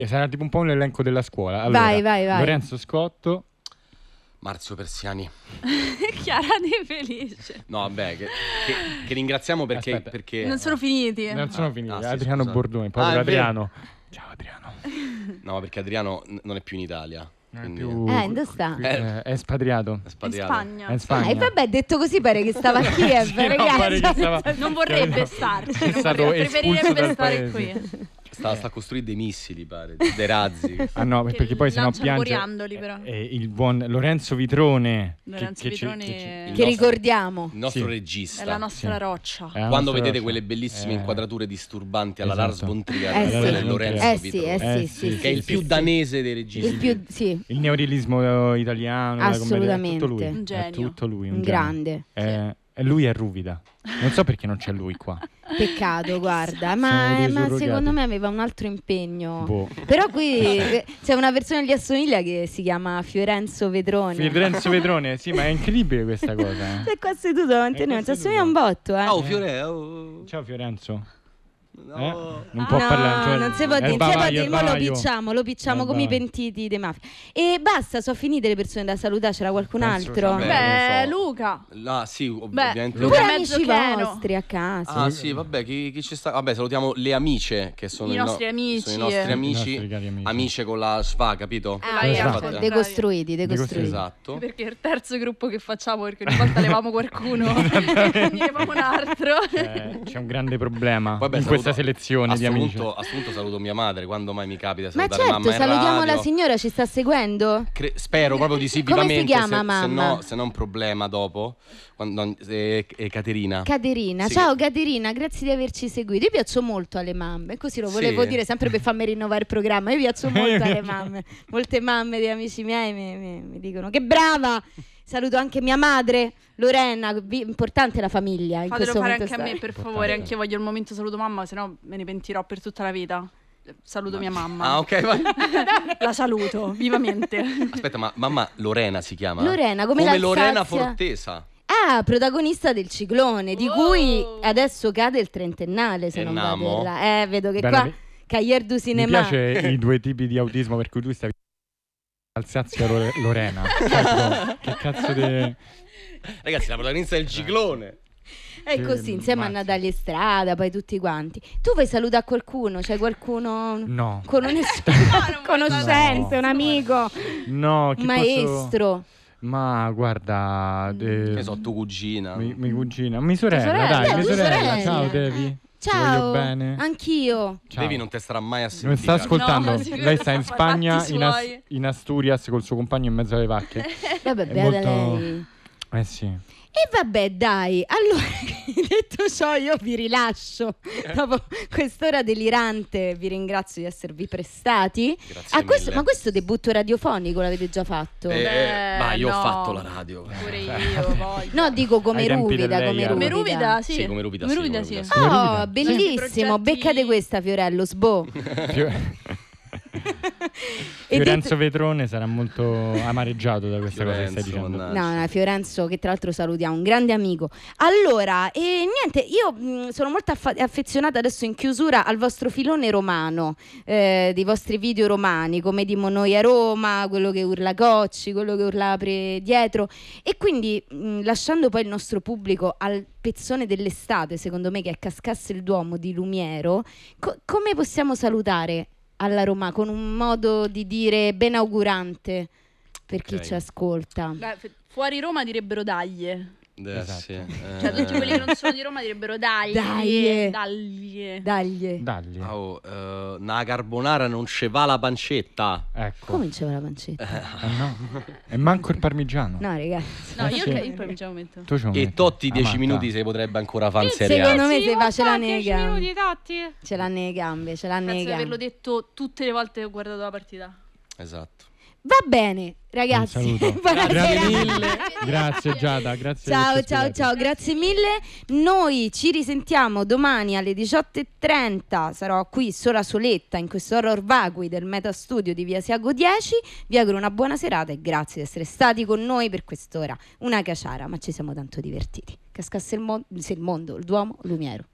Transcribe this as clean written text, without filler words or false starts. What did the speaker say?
Sarà tipo un po' un elenco della scuola. Allora, vai. Lorenzo Scotto. Marzio Persiani. Chiara De Felice. No, vabbè, che ringraziamo perché... Non sono finiti. Non sono finiti. Sì, Adriano scusa. Bordoni, povero Adriano. Ciao Adriano. No, perché Adriano non è più in Italia. Quindi... dove sta? È spatriato. In Spagna. È in Spagna. E vabbè, detto così pare che stava a Kiev, Sì, no, ragazzi. pare che stava... Non vorrebbe starci. È stato espulso Preferirebbe dal stare paese. qui. Sta a costruire dei missili, pare, dei razzi. Ah no, perché poi sennò lancia piange coriandoli, però. il buon Lorenzo Vitrone Lorenzo Vitrone Che ricordiamo. Il nostro Sì. regista. è la nostra roccia. È la Quando nostra vedete cosa. quelle bellissime inquadrature disturbanti alla Esatto. Lars von Trier, Sì. quello è Lorenzo Vitrone, sì, che è il più danese dei registi. il più, sì, Il neorealismo italiano, la commedia, Assolutamente. è tutto lui. Un genio. È tutto lui, un genio. grande. E lui è Ruvida. Non so perché non c'è lui qua. Peccato, guarda, Siamo ma dei surrogati. secondo me aveva un altro impegno. Boh. Però qui c'è una persona che gli assomiglia che si chiama Fiorenzo Vetrone. Lorenzo Vetrone, sì, ma è incredibile questa cosa. Sei qua seduto davanti a noi, ci assomiglia un botto, Oh, Fiore, oh. Ciao Fiorenzo. No. Non può parlare. Cioè, non si può è dire, il non si può bavaglio, dire, il mo bavaglio. lo picciamo È come i bavaglio. pentiti dei mafia. E basta, sono finite le persone da salutare, c'era qualcun Penso altro? sia Beh, non so. Luca. Ah, sì, Beh, ovviamente. Luca Pure è mezzo amici pieno. vostri a casa. Ah, sì, vabbè, chi ci sta? Vabbè, salutiamo le amiche che sono I nostri amici. sono i nostri amici, I nostri cari amici. amiche con la sfa, capito? Ah, Dai, esatto, al decostruiti. Esatto. Perché è il terzo gruppo che facciamo, perché ogni volta levamo qualcuno e quindi levamo un altro. C'è un grande problema Vabbè, in questa saluto- selezione di amici. A sto punto saluto mia madre, quando mai mi capita di Ma salutare certo, mamma in salutiamo radio. la signora, ci sta seguendo? Spero proprio di sì, Come si vivamente, chiama, se mamma? no, se no è un problema dopo. Caterina. Caterina, Sì. ciao Caterina, grazie di averci seguito. Io piaccio molto alle mamme, così lo volevo Sì. dire sempre per farmi rinnovare il programma. Io piaccio molto alle mamme. Molte mamme di amici miei mi dicono che brava. Saluto anche mia madre, Lorena, importante la famiglia in Fatelo questo fare momento anche a me, storico. per favore. Anche io voglio il momento saluto mamma, se no me ne pentirò per tutta la vita. Saluto mia mamma. Ah, ok, vai. La saluto vivamente. Aspetta, ma mamma Lorena si chiama? Lorena, come Lorena l'Alsazia. Fortesa. Ah, protagonista del ciclone, di cui adesso cade il trentennale, se non Namo. vado errato. Vedo che Bene, qua mi- Cahiers du Mi Cinema. piace i due tipi di autismo per cui tu stavi Alsazia Lorena. Cioè, tipo, che cazzo di... Ragazzi, la protagonista del ciclone. È così, insieme a Natalia Estrada, poi tutti quanti. Tu vuoi salutare qualcuno? C'è qualcuno? No. Con un conoscente, un amico, No, chi un maestro. Ma guarda... Che so, tua cugina. Mi cugina. Mi sorella, sorella, dai, tua mi sorella. sorella. Ciao Devi. Ti Ciao, voglio bene. anch'io. Ciao. Devi non te starà mai a Non sentire. sta ascoltando. No, sì, Lei sta in fa Spagna, fatti in, suoi. in Asturias col suo compagno in mezzo alle vacche. Vabbè, È beata molto- lei. Eh sì. E vabbè, dai, allora detto ciò io vi rilascio. Dopo quest'ora delirante vi ringrazio di esservi prestati. Grazie A questo, mille. ma questo debutto radiofonico l'avete già fatto? Ma io no. ho fatto la radio. Pure io voglio. No, dico come Ai tempi Ruvida, del come Leial. Come Ruvida. Ruvida, sì. Sì, come Ruvida, Come sì, Ruvida, come sì. Ruvida, sì. Oh, Ruvida. bellissimo, Progetti- beccate questa Fiorello, sbo. E Fiorenzo Vetrone sarà molto amareggiato da questa cosa che stai Fiorenzo, dicendo. mannaggia. No, Fiorenzo, che tra l'altro salutiamo, un grande amico. Allora, e niente, io sono molto affezionata adesso in chiusura al vostro filone romano, dei vostri video romani, come Dimo Noi a Roma, quello che urla Cocci, quello che urla Apre dietro. E quindi, lasciando poi il nostro pubblico al pezzone dell'estate, secondo me, che è Cascasse il Duomo di Lumiero, come possiamo salutare alla Roma con un modo di dire benaugurante per chi Ok. ci ascolta? Beh, fuori Roma direbbero daglie. Esatto. Sì. Cioè tutti quelli che non sono di Roma direbbero daglie. Daglie. Daglie. Dagli. Dagli. Oh, una carbonara non ce va la pancetta. Ecco. Come diceva la pancetta? No. E manco il parmigiano. No, ragazzi. No, io Sì. il poi mi ci metto. Tu ci E metti. Totti 10 Amata. minuti se potrebbe ancora fare in Serie A. Secondo me se va ce l'ha nei 10 gambe. minuti, Totti. Ce l'ha nei gambe, ce l'ha nei Penso di averlo gambe. detto tutte le volte che ho guardato la partita. Esatto. Va bene, ragazzi. Un saluto. Buonasera. Grazie mille. Grazie Giada, grazie. Ciao, per ciao, averci ciao, grazie mille. Noi ci risentiamo domani alle 18:30. Sarò qui sola soletta in questo horror vacui del Meta Studio di Via Siago 10. Vi auguro una buona serata e grazie di essere stati con noi per quest'ora. Una caciara, ma ci siamo tanto divertiti. Cascasse il mondo, il Duomo, Lumiero.